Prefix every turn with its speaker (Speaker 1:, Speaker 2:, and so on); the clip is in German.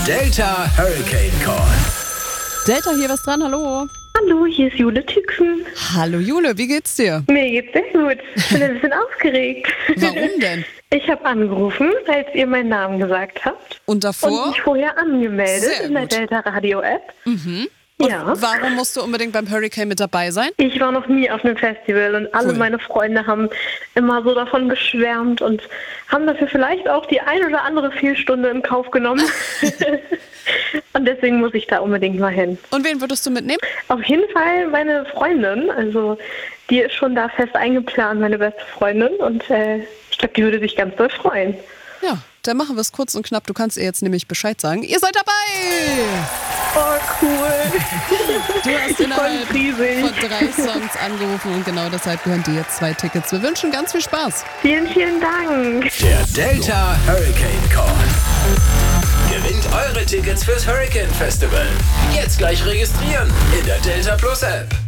Speaker 1: Delta Hurricane Call.
Speaker 2: Delta, hier was dran, hallo.
Speaker 3: Hallo, hier ist Jule Tüxen.
Speaker 2: Hallo Jule, wie geht's dir?
Speaker 3: Mir geht's sehr gut. Ich bin ein bisschen aufgeregt.
Speaker 2: Warum denn?
Speaker 3: Ich habe angerufen, als ihr meinen Namen gesagt habt.
Speaker 2: Und davor?
Speaker 3: Und mich vorher angemeldet
Speaker 2: Sehr
Speaker 3: in der
Speaker 2: gut.
Speaker 3: Delta Radio App.
Speaker 2: Und
Speaker 3: Ja.
Speaker 2: warum musst du unbedingt beim Hurricane mit dabei sein?
Speaker 3: Ich war noch nie auf einem Festival und alle
Speaker 2: Cool.
Speaker 3: meine Freunde haben immer so davon geschwärmt und haben dafür vielleicht auch die ein oder andere Fehlstunde in Kauf genommen. Und deswegen muss ich da unbedingt mal hin.
Speaker 2: Und wen würdest du mitnehmen?
Speaker 3: Auf jeden Fall meine Freundin, also die ist schon da fest eingeplant, meine beste Freundin. Und ich glaube, die würde sich ganz doll freuen.
Speaker 2: Ja, dann machen wir es kurz und knapp. Du kannst ihr jetzt nämlich Bescheid sagen. Ihr seid dabei!
Speaker 3: Oh, cool.
Speaker 2: Du hast innerhalb
Speaker 3: voll riesig.
Speaker 2: von 3 Songs angerufen und genau deshalb gehören dir jetzt 2 Tickets. Wir wünschen ganz viel Spaß.
Speaker 3: Vielen, vielen Dank.
Speaker 1: Der Delta Hurricane Call. Gewinnt eure Tickets fürs Hurricane Festival. Jetzt gleich registrieren in der Delta Plus App.